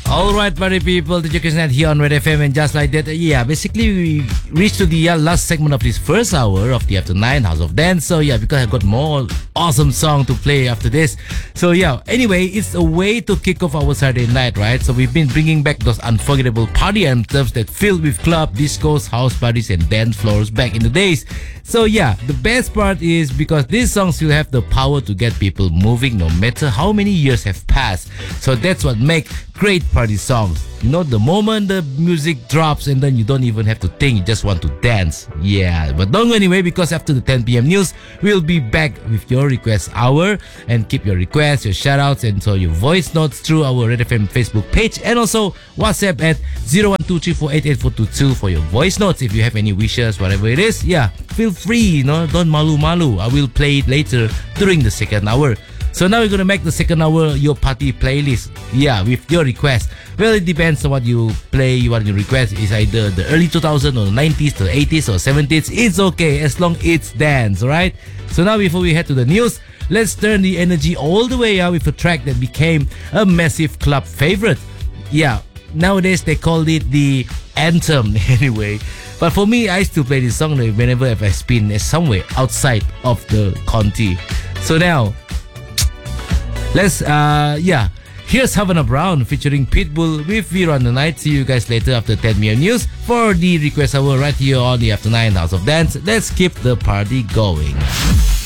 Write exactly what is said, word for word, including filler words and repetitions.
Alright, party people, the Jokersnet here on Red F M, and just like that, uh, yeah, basically we reached to the uh, last segment of this first hour of the After nine House of Dance. So yeah, because I've got more awesome song to play after this. So yeah, anyway, it's a way to kick off our Saturday night, right? So we've been bringing back those unforgettable party anthems that filled with club, discos, house parties, and dance floors back in the days. So yeah, the best part is because these songs still have the power to get people moving no matter how many years have passed. So that's what makes great party songs. You know, the moment the music drops and then you don't even have to think, you just want to dance. Yeah, but don't go anyway, because after the ten p.m. news, we'll be back with your request hour, and keep your requests, your shoutouts, and so your voice notes through our Red F M Facebook page, and also WhatsApp at zero one two three four eight eight four two two for your voice notes. If you have any wishes, whatever it is, yeah, feel free, you know, don't malu malu. I will play it later during the second hour. So now we're going to make the second hour your party playlist. Yeah, with your request. Well, it depends on what you play, what you request. Is either the early two thousands or the nineties, the eighties or seventies. It's okay as long it's dance, alright? So now before we head to the news, let's turn the energy all the way out with a track that became a massive club favorite. Yeah, nowadays they called it the anthem anyway. But for me, I still play this song whenever I've been somewhere outside of the county. So now, let's, uh, yeah, here's Havana Brown featuring Pitbull with We Run the Night. See you guys later after ten p.m. news for the request hour right here on the After nine House of Dance. Let's keep the party going.